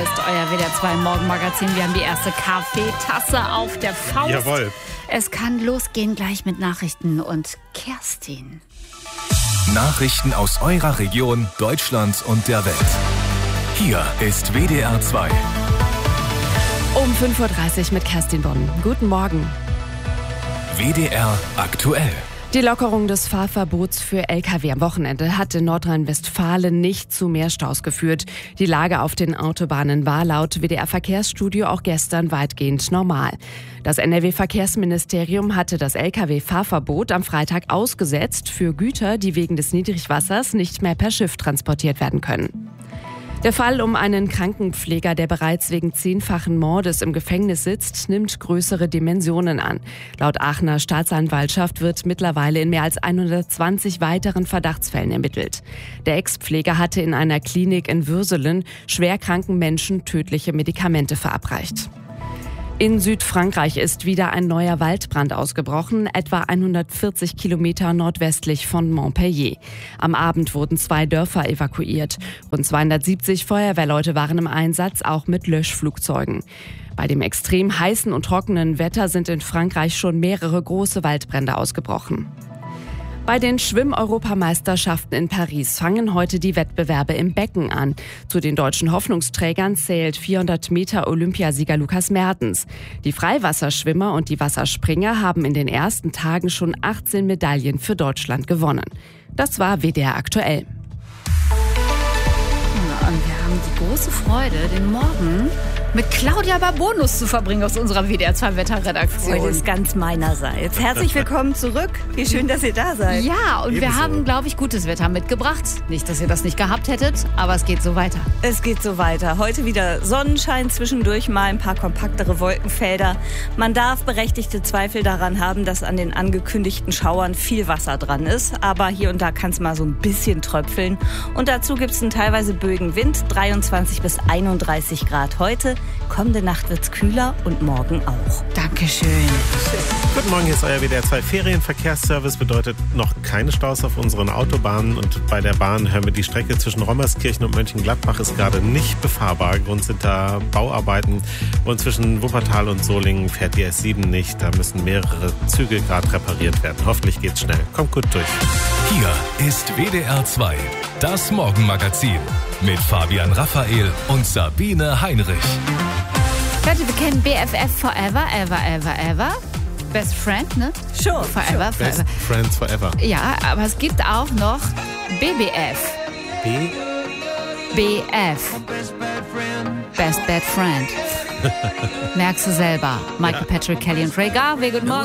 ist euer WDR 2 Morgenmagazin. Wir haben die erste Kaffeetasse auf der Faust. Jawohl. Es kann losgehen gleich mit Nachrichten und Kerstin. Nachrichten aus eurer Region, Deutschland und der Welt. Hier ist WDR 2. Um 5.30 Uhr mit Kerstin Bonn. Guten Morgen. WDR aktuell. Die Lockerung des Fahrverbots für Lkw am Wochenende hat in Nordrhein-Westfalen nicht zu mehr Staus geführt. Die Lage auf den Autobahnen war laut WDR-Verkehrsstudio auch gestern weitgehend normal. Das NRW-Verkehrsministerium hatte das Lkw-Fahrverbot am Freitag ausgesetzt für Güter, die wegen des Niedrigwassers nicht mehr per Schiff transportiert werden können. Der Fall um einen Krankenpfleger, der bereits wegen 10-fachen Mordes im Gefängnis sitzt, nimmt größere Dimensionen an. Laut Aachener Staatsanwaltschaft wird mittlerweile in mehr als 120 weiteren Verdachtsfällen ermittelt. Der Ex-Pfleger hatte in einer Klinik in Würselen schwerkranken Menschen tödliche Medikamente verabreicht. In Südfrankreich ist wieder ein neuer Waldbrand ausgebrochen, etwa 140 Kilometer nordwestlich von Montpellier. Am Abend wurden 2 Dörfer evakuiert. Rund 270 Feuerwehrleute waren im Einsatz, auch mit Löschflugzeugen. Bei dem extrem heißen und trockenen Wetter sind in Frankreich schon mehrere große Waldbrände ausgebrochen. Bei den Schwimm-Europameisterschaften in Paris fangen heute die Wettbewerbe im Becken an. Zu den deutschen Hoffnungsträgern zählt 400 Meter Olympiasieger Lukas Mertens. Die Freiwasserschwimmer und die Wasserspringer haben in den ersten Tagen schon 18 Medaillen für Deutschland gewonnen. Das war WDR aktuell. Und wir haben die große Freude, den Morgen mit Claudia Barbonus zu verbringen aus unserer WDR 2 Wetterredaktion. Freude ist ganz meinerseits. Herzlich willkommen zurück. Wie schön, dass ihr da seid. Ja, und wir haben, glaube ich, gutes Wetter mitgebracht. Nicht, dass ihr das nicht gehabt hättet, aber es geht so weiter. Es geht so weiter. Heute wieder Sonnenschein, zwischendurch mal ein paar kompaktere Wolkenfelder. Man darf berechtigte Zweifel daran haben, dass an den angekündigten Schauern viel Wasser dran ist. Aber hier und da kann es mal so ein bisschen tröpfeln. Und dazu gibt es einen teilweise böigen Wind, 23 bis 31 Grad heute. Kommende Nacht wird's kühler und morgen auch. Dankeschön. Guten Morgen, hier ist euer WDR 2 Ferienverkehrsservice. Bedeutet noch keine Staus auf unseren Autobahnen. Und bei der Bahn hören wir, die Strecke zwischen Rommerskirchen und Mönchengladbach ist gerade nicht befahrbar. Grund sind da Bauarbeiten. Und zwischen Wuppertal und Solingen fährt die S7 nicht. Da müssen mehrere Züge gerade repariert werden. Hoffentlich geht's schnell. Kommt gut durch. Hier ist WDR 2, das Morgenmagazin mit Fabian Raphael und Sabine Heinrich. Leute, wir kennen BFF Forever, ever, ever, ever. Best Friend, ne? Sure. Forever, Best forever. Friends Forever. Ja, aber es gibt auch noch BBF. BF. Best Bad Friend. Merkst du selber. Michael Patrick Kelly und Ray Garvey, guten Morgen.